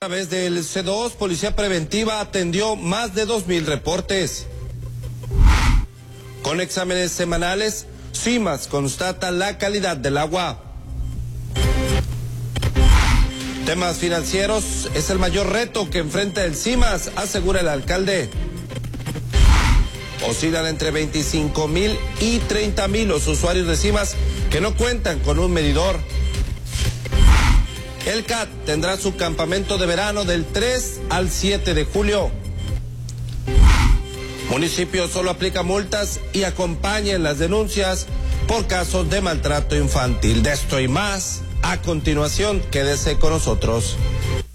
A través del C2, Policía Preventiva atendió más de 2,000 reportes. Con exámenes semanales, CIMAS constata la calidad del agua. Temas financieros es el mayor reto que enfrenta el CIMAS, asegura el alcalde. Oscilan entre 25,000 y 30,000 los usuarios de CIMAS que no cuentan con un medidor. El CAT tendrá su campamento de verano del 3 al 7 de julio. Municipio solo aplica multas y acompaña en las denuncias por casos de maltrato infantil. De esto y más, a continuación, quédese con nosotros.